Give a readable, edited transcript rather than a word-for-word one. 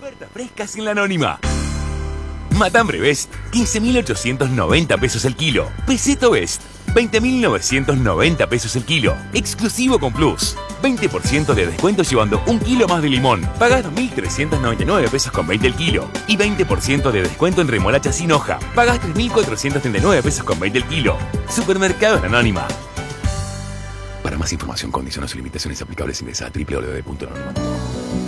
Ofertas frescas en la Anónima. Matambre Best, 15.890 pesos el kilo. Peseto Best, 20.990 pesos el kilo. Exclusivo con Plus. 20% de descuento llevando un kilo más de limón. Pagás 2.399 pesos con 20 el kilo. Y 20% de descuento en remolacha sin hoja. Pagás 3.439 pesos con 20 el kilo. Supermercados La Anónima. Para más información, condiciones y limitaciones aplicables ingresa a www.anonima.com.